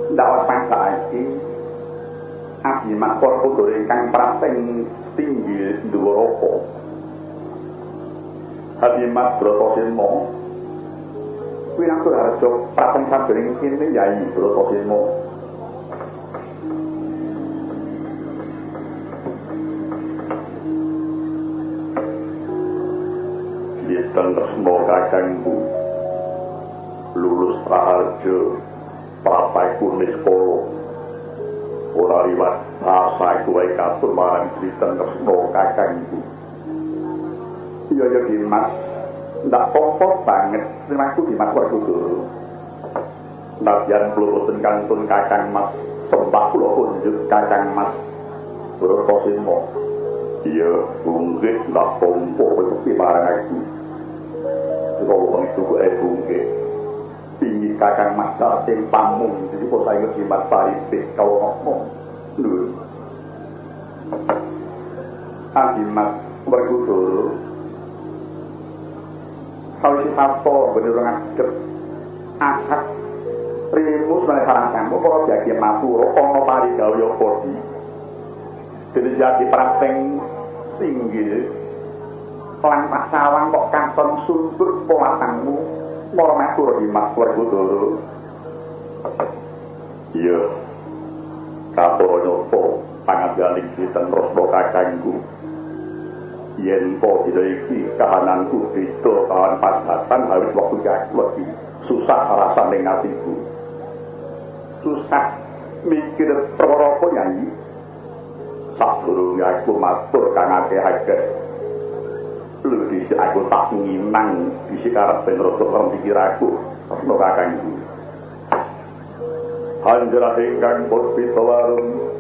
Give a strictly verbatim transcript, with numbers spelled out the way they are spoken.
ndak saiki Abi makor putra ingkang prasing tinggi Dwaraka. Abi Mas Bratasena Winangkur harja prasing sabering kene Yai Bratasena. Yeten resmo kakangku lulus praharja prapaiku niskala ora liwat asa iku wae katur marang Yeten resmo kakangku. Iya ya Dimas ndak apa banget aku Dimas Werkudara. Nadyan kula boten kantun Kakang Mas sembah kula kunjuk Kakang Mas Bratasena. Iya bunggih ndak pompo kowe marang aku. Kalau itu gue bunge tinggi Kakang Mas sing pamung jadi kok saya ngerti Mas Paripik kalau ngomong lho Adi Mas Werkudara kalau si Sato bener ngajep asat primus menawi sarang kamu para jagi matur ana parigawya podi jadi jadi prasing tinggi lan tak sawang kok kanton suntur polatangmu mara matur di Mas Werkudara. Iya kaporo nyopo pangajaning Yeten Resna kakangku yen po dina iki kahananku beda kawan padatan awit wektu iki susah rasane atiku susah mikir perkara apa Yai sadurunge aku matur kang akeh-akeh lho dhisik aku tak nginang dhisik karep ben rada karo pikiraku Resna kakangku. Hanjra ingkang pun pitawarung